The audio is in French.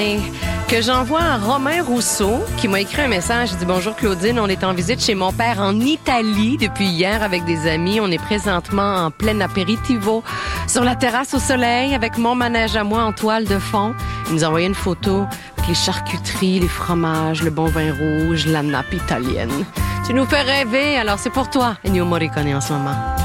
que j'envoie à Romain Rousseau, qui m'a écrit un message. Il dit « Bonjour Claudine, on est en visite chez mon père en Italie depuis hier avec des amis. On est présentement en plein apéritivo sur la terrasse au soleil avec mon manège à moi en toile de fond. » Il nous a envoyé une photo avec les charcuteries, les fromages, le bon vin rouge, la nappe italienne. Tu nous fais rêver, alors c'est pour toi, Ennio Morricone en ce moment.